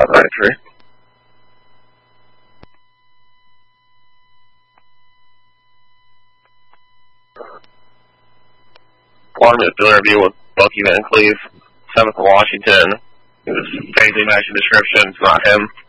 593. Quantum is doing a review with Bucky Van Cleve, 7th of Washington. It was vaguely matching description. It's not him.